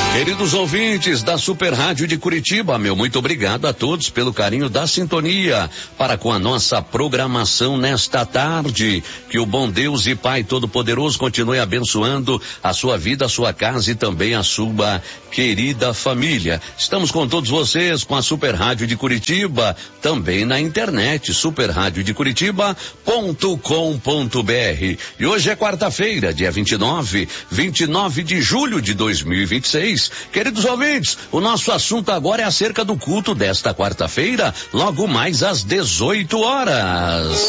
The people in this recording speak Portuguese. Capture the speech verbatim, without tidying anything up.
Queridos ouvintes da Super Rádio de Curitiba, meu muito obrigado a todos pelo carinho da sintonia para com a nossa programação nesta tarde. Que o bom Deus e Pai Todo-Poderoso continue abençoando a sua vida, a sua casa e também a sua querida família. Estamos com todos vocês com a Super Rádio de Curitiba, também na internet, super rádio de curitiba ponto com ponto br. E hoje é quarta-feira, dia vinte e nove, vinte e nove de julho de dois mil e vinte e seis. Queridos ouvintes, o nosso assunto agora é acerca do culto desta quarta-feira, logo mais às dezoito horas.